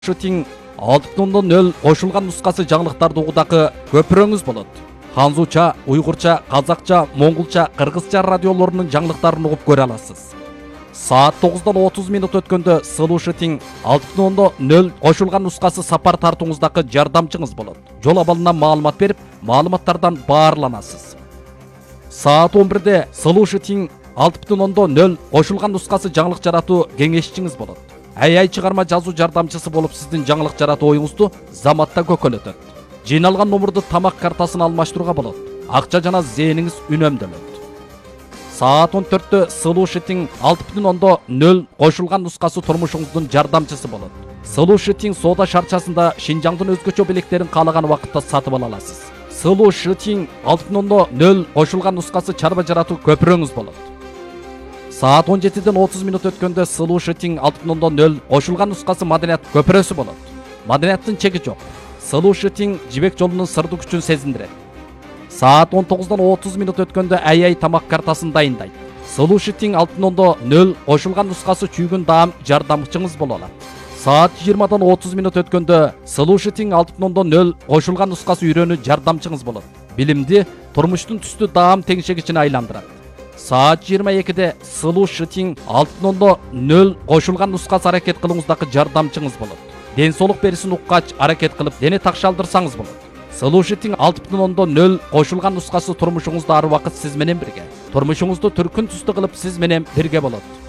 Шытиң 6.0 кошулган нускасы жаңылыктарды угудагы көпүрөңүз болот. Ханзуча, уйгурча, казакча, моңгулча, кыргызча радиолорунун жаңылыктарын угуп көрө аласыз. Саат 9:30 өткөндө Сылуу Шытиң 6.0 кошулган нускасы сапар тартууңуздагы жардамчыңыз болот. Жол абалынан маалымат берип, маалыматтардан баарланасыз. Саат 11-де Сылуу Шытиң 6.0 кошулган нускасы жаңылык жаратуу кеңешчиңиз болот. Ай чыгарма жазуу жардамчысы болуп сиздин жаңылык жаратуу оюңузду заматта көкөлөтөт. Жыйналган номурду тамак картасын алмаштырууга болот. Акча жана зээниңиз үнөмдөлөт. Саат 14-тө Сылуу Шытиң 6.0 кошулган нускасы турмушуңуздун жардамчысы болот. Сылуу Шытиң соода шарчасында Шинжаңдын өзгөчө белектерин каалаган убакытта сатып ала аласыз. Сылуу Шытиң 6.0 кошулган нускасы чарба жаратуу көпүрөңүз болот. Саат 17:30 өткөндө Сылуу Шытиң 6.0 кошулган нускасы маданият көпүрөсү болот. Маданияттын чеги жок. Сылуу Шытиң жибек жолунун сырдуу күчүн сезиндирет. Саат 19:30 өткөндө ай тамак картасын дайындайт. Сылуу Шытиң 6.0 кошулган нускасы чүйгүн даам жардамчыңыз боло алат. Саат 20:30 өткөндө Сылуу Шытиң 6.0 кошулган нускасы үйрөнүү жардамчыңыз болот. Билимди турмуштун түстүү даам теңшегичине айландырат. Саат 22-де Сылуу Шытиң 6.0 кошулган нускасы аракет кылууңуздагы жардамчыңыз болот. Ден соолук берисин уккач аракет кылып дене такшалдырсаңыз болот. Сылуу Шытиң 6.0 кошулган нускасы турмушуңузда ар убакыт сиз менен бирге. Турмушуңузду түркүн түстүү кылып сиз менен бирге болот.